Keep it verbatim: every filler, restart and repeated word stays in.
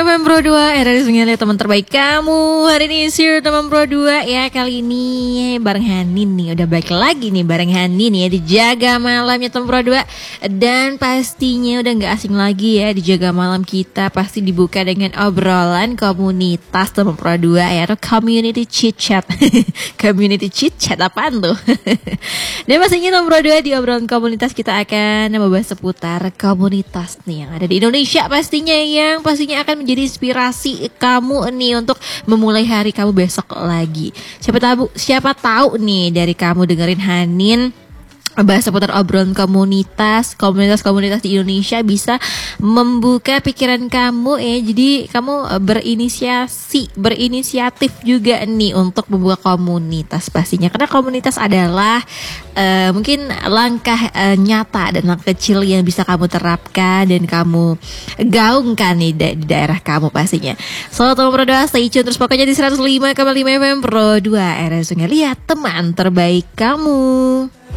F M Pro dua, era di sungai teman terbaik kamu. Hari ini sir teman Pro dua ya, kali ini bareng Hanin nih. Udah balik lagi nih bareng Hanin ya di Jaga Malamnya teman Pro dua. Dan pastinya udah gak asing lagi ya, di Jaga Malam kita pasti dibuka dengan obrolan komunitas teman Pro dua ya, atau community chit chat. Community chit chat apaan tuh? Dan pastinya teman Pro dua di obrolan komunitas kita akan membahas seputar komunitas nih yang ada di Indonesia pastinya, yang pastinya akan menjadi inspirasi kamu nih untuk memulai hari kamu besok lagi. Siapa tahu siapa tahu nih dari kamu dengerin Hanin bahas seputar obrolan komunitas, komunitas-komunitas di Indonesia bisa membuka pikiran kamu ya. Jadi kamu berinisiasi, berinisiatif juga nih untuk membuka komunitas pastinya. Karena komunitas adalah uh, mungkin langkah uh, nyata dan langkah kecil yang bisa kamu terapkan dan kamu gaungkan nih da- di daerah kamu pastinya. Selamat teman Pro dua, stay tune terus pokoknya di seratus lima koma lima F M Pro dua, era sungai lihat teman terbaik kamu.